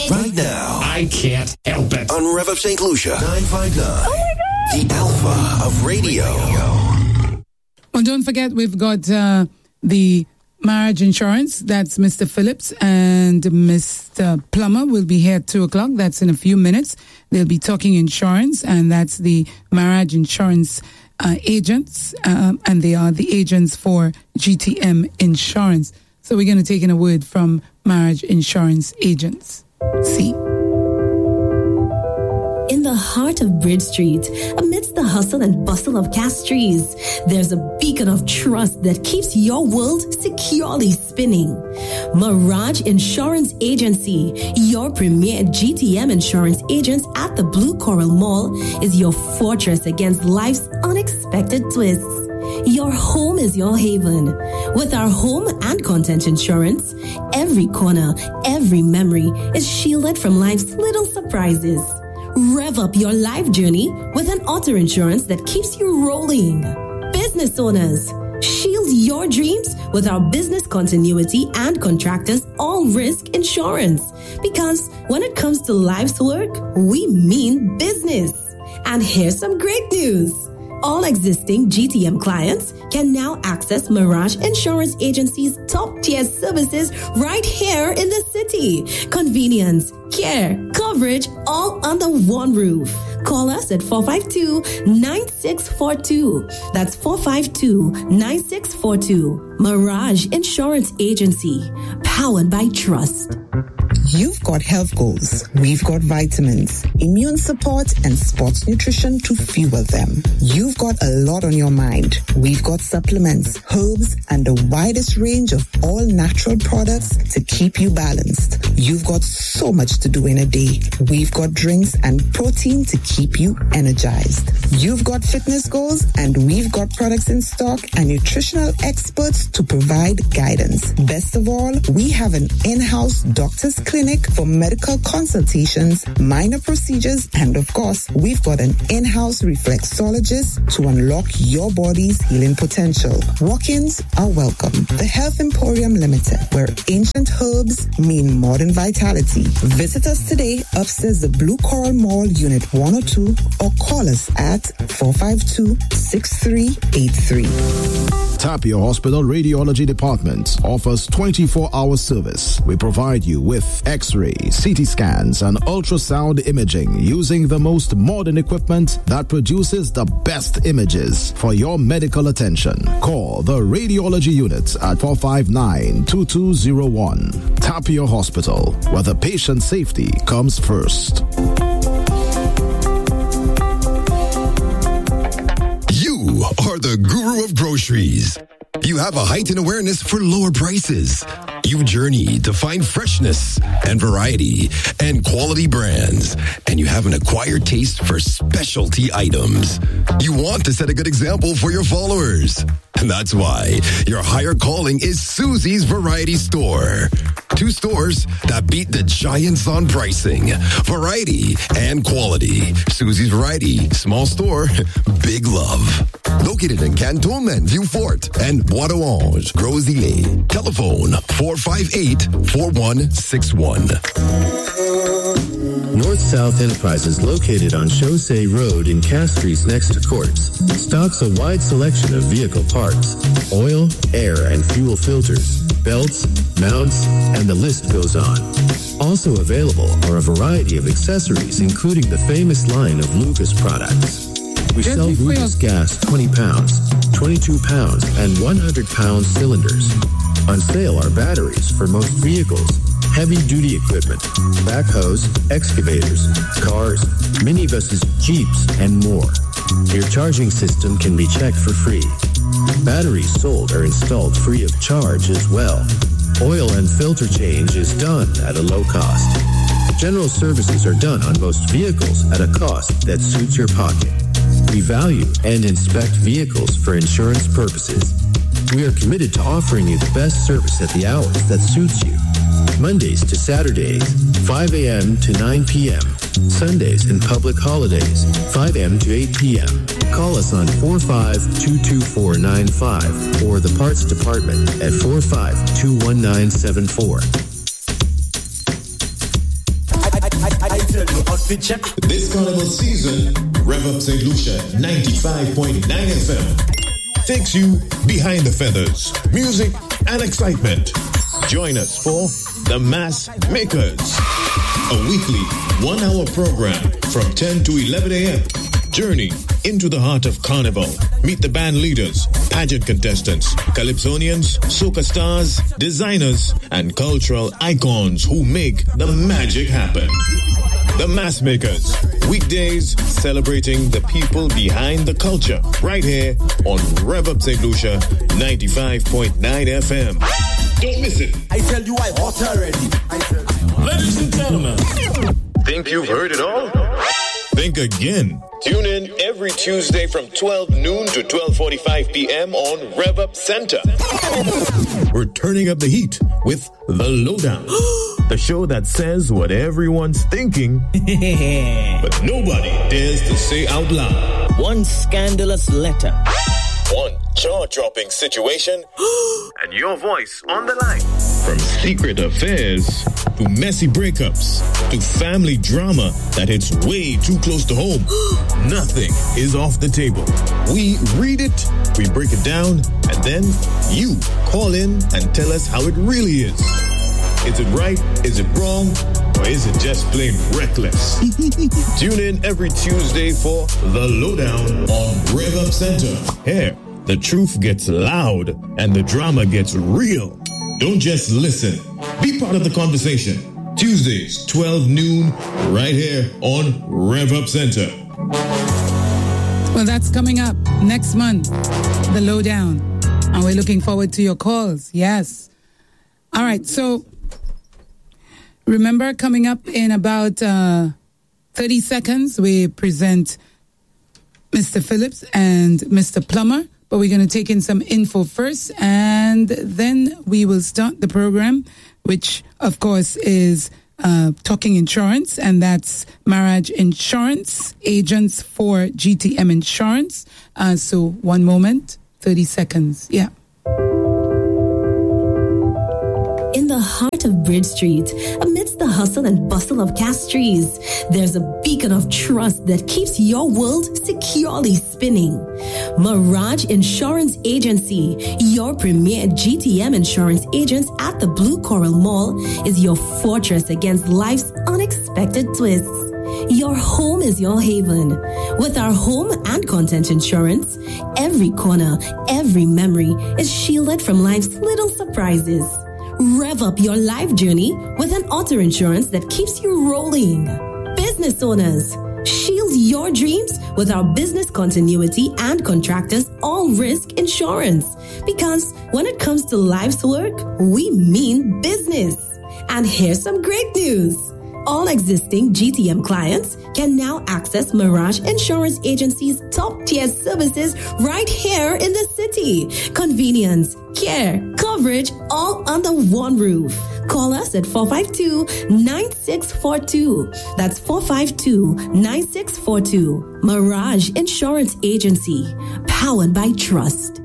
Right now. I can't help it. On Rev of St. Lucia, 959. Oh my God. The Alpha of Radio. Well, don't forget, we've got the marriage insurance. That's Mr. Phillips and Mr. Plummer will be here at 2 o'clock. That's in a few minutes. They'll be talking insurance, and that's the marriage insurance agents, and they are the agents for GTM Insurance. So we're going to take in a word from marriage insurance agents. See. In the heart of Bridge Street, amidst the hustle and bustle of Castries, there's a beacon of trust that keeps your world securely spinning. Mirage Insurance Agency, your premier GTM insurance agents at the Blue Coral Mall, is your fortress against life's unexpected twists. Your home is your haven. With our home and content insurance, every corner, every memory is shielded from life's little surprises. Rev up your life journey with an auto insurance that keeps you rolling. Business owners, shield your dreams with our business continuity and contractors all-risk insurance. Because when it comes to life's work, we mean business. And here's some great news. All existing GTM clients can now access Mirage Insurance Agency's top-tier services right here in the city. Convenience, care, coverage, all under one roof. Call us at 452-9642. That's 452-9642. Mirage Insurance Agency, powered by trust. You've got health goals. We've got vitamins, immune support, and sports nutrition to fuel them. You've got a lot on your mind. We've got supplements, herbs, and the widest range of all natural products to keep you balanced. You've got so much to do in a day. We've got drinks and protein to keep you energized. You've got fitness goals, and we've got products in stock and nutritional experts to provide guidance. Best of all, we have an in-house doctor's clinic for medical consultations, minor procedures, and of course, we've got an in-house reflexologist to unlock your body's healing potential. Walk-ins are welcome. The Health Emporium Limited, where ancient herbs mean modern vitality. Visit us today upstairs the Blue Coral Mall, Unit 102, or call us at 452-6383. Tapio Hospital Radiology Department offers 24-hour service. We provide you with X-ray, CT scans, and ultrasound imaging using the most modern equipment that produces the best images for your medical attention. Call the Radiology Unit at 459-2201. Tapio Hospital, where the patient's safety comes first. You are the guru of groceries. You have a heightened awareness for lower prices. You journey to find freshness and variety and quality brands. And you have an acquired taste for specialty items. You want to set a good example for your followers. And that's why your higher calling is Susie's Variety Store. 2 stores that beat the giants on pricing, variety, and quality. Susie's Variety, small store, big love. Located in Cantonment, Vieux Fort, and Bois d'Orange, Gros-Islet. Telephone 458-4161. North-South Enterprises, located on Chaussee Road in Castries next to Courts, stocks a wide selection of vehicle parts, oil, air, and fuel filters, belts, mounts, and the list goes on. Also available are a variety of accessories, including the famous line of Lucas products. We sell Lucas gas 20 pounds, 22 pounds, and 100 pound cylinders. On sale are batteries for most vehicles, heavy-duty equipment, backhoes, excavators, cars, minibuses, Jeeps, and more. Your charging system can be checked for free. Batteries sold are installed free of charge as well. Oil and filter change is done at a low cost. General services are done on most vehicles at a cost that suits your pocket. We value and inspect vehicles for insurance purposes. We are committed to offering you the best service at the hours that suits you. Mondays to Saturdays, 5 a.m. to 9 p.m. Sundays and public holidays, 5 a.m. to 8 p.m. Call us on 45-22495 or the parts department at 45-21974. This carnival season, Rev Up St. Lucia 95.9 FM takes you behind the feathers, music and excitement. Join us for The Mass Makers, a weekly 1-hour program from 10 to 11 a.m. Journey into the heart of Carnival. Meet the band leaders, pageant contestants, calypsonians, soca stars, designers, and cultural icons who make the magic happen. The Mass Makers, weekdays celebrating the people behind the culture, right here on Rev Up St. Lucia 95.9 FM. Don't miss it. I tell you, I'm hot already. Ladies and gentlemen, think you've heard it all? Think again. Tune in every Tuesday from 12 noon to 12:45 p.m. on Rev Up Center. We're turning up the heat with The Lowdown, the show that says what everyone's thinking, but nobody dares to say out loud. One scandalous letter, One jaw-dropping situation, and your voice on the line. From secret affairs to messy breakups to family drama that hits way too close to home, nothing is off the table. We read it, we break it down, and then you call in and tell us how it really is. Is it right? Is it wrong? Or is it just plain reckless? Tune in every Tuesday for The Lowdown on Rev Up Center. Here, the truth gets loud and the drama gets real. Don't just listen. Be part of the conversation. Tuesdays, 12 noon, right here on Rev Up Center. Well, that's coming up next month, The Lowdown. And we're looking forward to your calls. Yes. All right. So remember, coming up in about 30 seconds, we present Mr. Phillips and Mr. Plummer. But we're going to take in some info first, and then we will start the program, which, of course, is Talking Insurance, and that's Marriage Insurance, agents for GTM Insurance. So 1 moment, 30 seconds. Yeah. In the heart of Bridge Street, amidst the hustle and bustle of Castries, there's a beacon of trust that keeps your world securely spinning. Mirage Insurance Agency, your premier GTM insurance agents at the Blue Coral Mall, is your fortress against life's unexpected twists. Your home is your haven. With our home and content insurance, every corner, every memory is shielded from life's little surprises. Rev up your life journey with an auto insurance that keeps you rolling. Business owners, shield your dreams with our business continuity and contractors all risk insurance. Because when it comes to life's work, we mean business. And here's some great news. All existing GTM clients can now access Mirage Insurance Agency's top-tier services right here in the city. Convenience, care, coverage, all under one roof. Call us at 452-9642. That's 452-9642. Mirage Insurance Agency, powered by trust.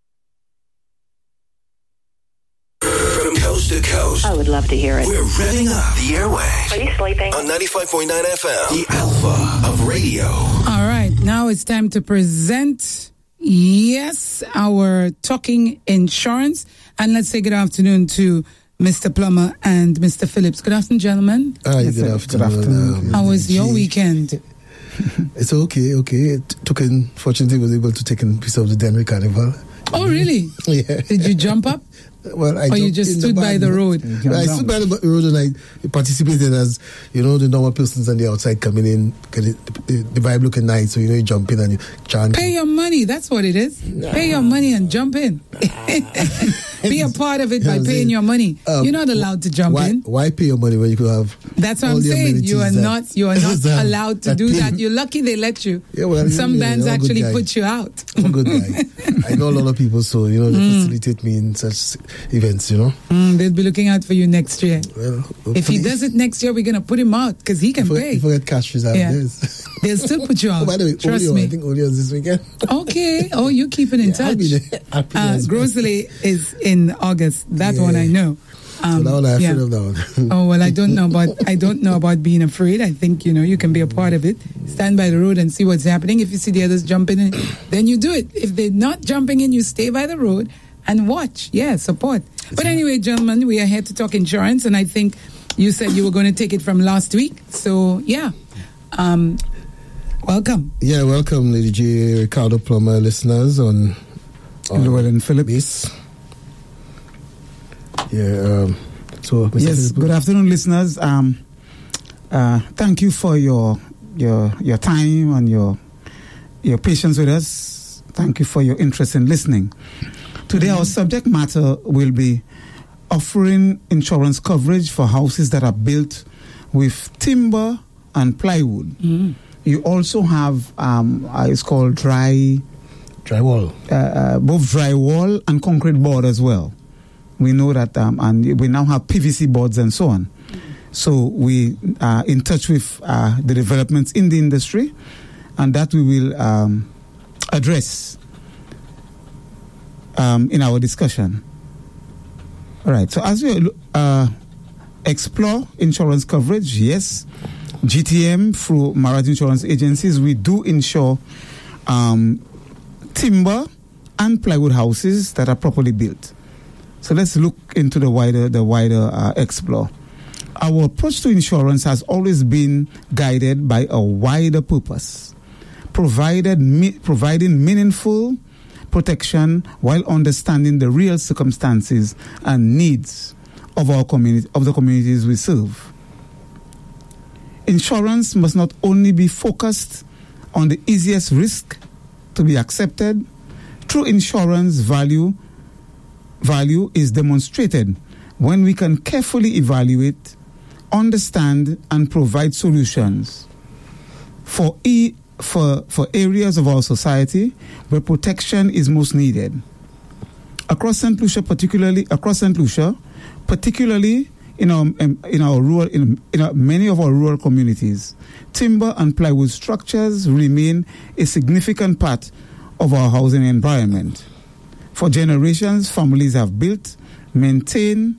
Coast to coast. I would love to hear it. We're revving up the airwaves. Are you sleeping? On 95.9 FM, the alpha of radio. All right, now it's time to present, yes, our Talking Insurance. And let's say good afternoon to Mr. Plummer and Mr. Phillips. Good afternoon, gentlemen. Hi, yes, good afternoon. How was your weekend? It's okay. Fortunately, was able to take a piece of the Denver Carnival. Oh, really? Yeah. Did you jump up? Well, or you just stood by the road? I stood by the road and I participated as, the normal persons on the outside coming in, the vibe looking nice, so, you jump in and you chant. Pay your money, that's what it is. Pay your money and jump in. Be a part of it by paying your money. You're not allowed to jump in. Why pay your money when you could have? That's what I'm saying. You are not allowed to do that. You're lucky they let you. Yeah, well, some bands actually put you out. I'm a good guy. I know a lot of people, so they facilitate me in such events. They'll be looking out for you next year. Well, if he does it next year, we're gonna put him out because he can pay. You forget cash is out. They'll still put you out. By the way, trust me. I think Olio is this weekend. Okay. Oh, you keeping in touch. I'll be there. Grosley is in August. That one I know. So that one I'm afraid of that one. Oh well, I don't know about being afraid. I think you can be a part of it. Stand by the road and see what's happening. If you see the others jumping in, then you do it. If they're not jumping in, you stay by the road and watch. Yeah, support. But anyway, gentlemen, we are here to talk insurance, and I think you said you were going to take it from last week. So yeah, welcome. Yeah, welcome, Lady J, Ricardo Plummer listeners on Llewellyn Phillips. Yeah. So Mr. Yes. Good afternoon, listeners. Thank you for your time and your patience with us. Thank you for your interest in listening. Today, our subject matter will be offering insurance coverage for houses that are built with timber and plywood. You also have it's called drywall, both drywall and concrete board as well. We know that, and we now have PVC boards and so on. So we are in touch with the developments in the industry, and that we will address in our discussion. All right. So as we explore insurance coverage, yes, GTM through Maraj Insurance Agencies, we do insure timber and plywood houses that are properly built. So let's look into the wider explore. Our approach to insurance has always been guided by a wider purpose, providing meaningful protection while understanding the real circumstances and needs of our community, of the communities we serve. Insurance must not only be focused on the easiest risk to be accepted. True insurance value is demonstrated when we can carefully evaluate, understand, and provide solutions for areas of our society where protection is most needed. Across St. Lucia, particularly in many of our rural communities, timber and plywood structures remain a significant part of our housing environment. For generations, families have built and maintained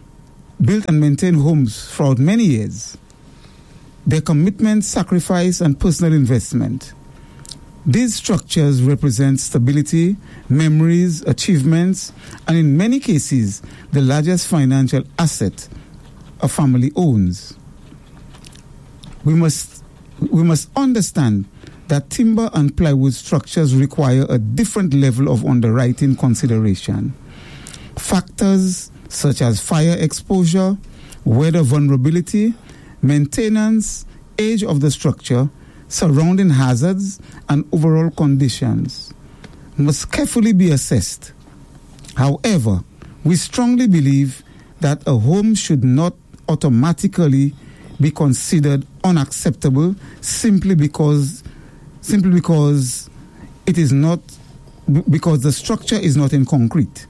homes throughout many years. Their commitment, sacrifice, and personal investment. These structures represent stability, memories, achievements, and in many cases, the largest financial asset a family owns. We must understand that timber and plywood structures require a different level of underwriting consideration. Factors such as fire exposure, weather vulnerability, maintenance, age of the structure, surrounding hazards, and overall conditions must carefully be assessed. However, we strongly believe that a home should not automatically be considered unacceptable simply because it is not, because the structure is not in concrete.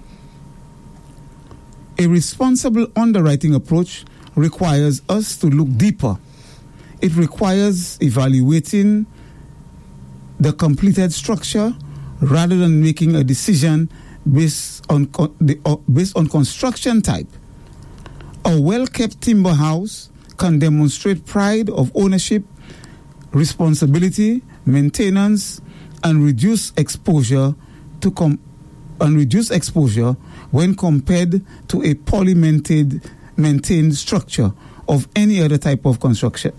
A responsible underwriting approach requires us to look deeper. It requires evaluating the completed structure rather than making a decision based on construction type. A well-kept timber house can demonstrate pride of ownership, responsibility, maintenance, and reduce exposure when compared to a poorly maintained structure of any other type of construction.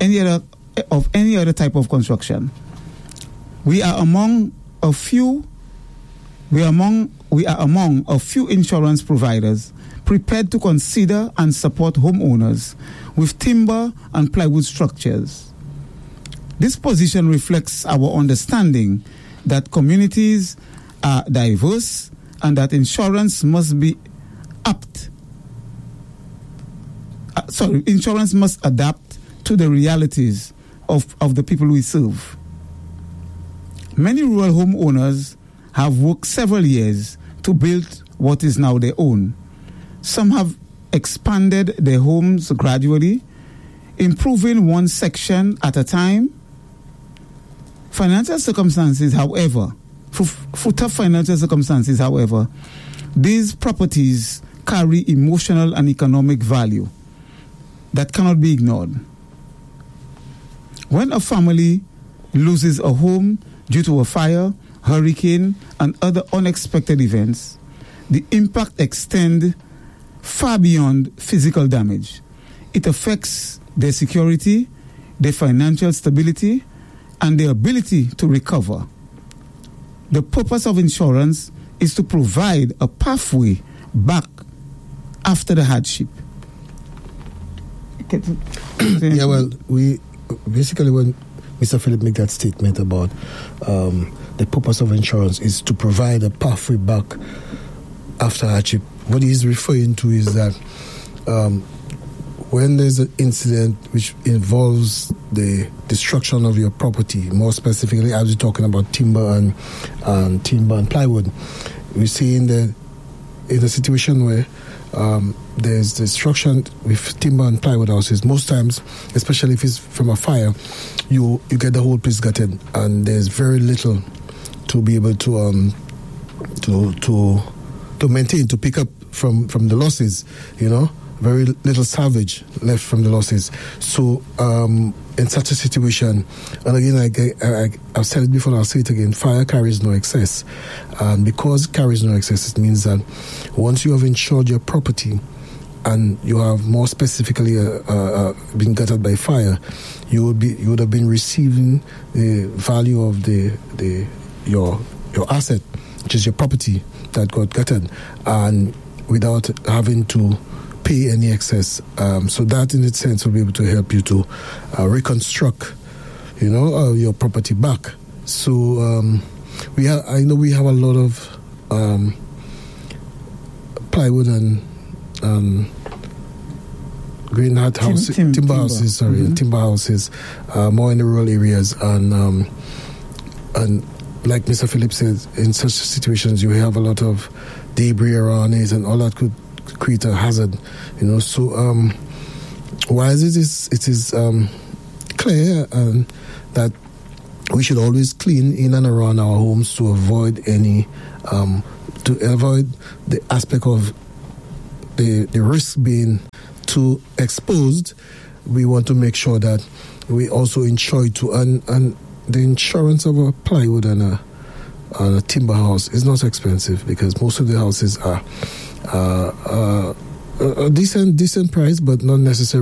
We are among a few insurance providers prepared to consider and support homeowners with timber and plywood structures. This position reflects our understanding that communities are diverse and that insurance must adapt to the realities of the people we serve. Many rural homeowners have worked several years to build what is now their own. Some have expanded their homes gradually, improving one section at a time. Financial circumstances, however, these properties carry emotional and economic value that cannot be ignored. When a family loses a home due to a fire, hurricane, and other unexpected events, the impact extends far beyond physical damage. It affects their security, their financial stability, and their ability to recover. The purpose of insurance is to provide a pathway back after the hardship. Yeah, well, we basically, when Mr. Philip made that statement about the purpose of insurance is to provide a pathway back after hardship, what he's referring to is that when there's an incident which involves the destruction of your property, more specifically, as we're talking about timber and plywood, we're seeing that in a situation where there's destruction with timber and plywood houses, most times, especially if it's from a fire, you get the whole place gutted, and there's very little to be able to maintain, to pick up from the losses, very little salvage left from the losses. So in such a situation, and again, I've said it before, I'll say it again, fire carries no excess. And because it carries no excess, it means that once you have insured your property and you have more specifically been gutted by fire, you would have been receiving the value of your asset, which is your property that got gutted, and without having to pay any excess. So that in its sense will be able to help you to reconstruct, your property back. So I know we have a lot of plywood and green hat houses, timber houses, timber houses, more in the rural areas, and like Mr. Phillips said, in such situations you have a lot of debris around it, and all that could create a hazard, So while it is clear that we should always clean in and around our homes to avoid any the aspect of the risk being too exposed, we want to make sure that we also insure too, and the insurance of a plywood and a timber house is not expensive, because most of the houses are a decent price, but not necessarily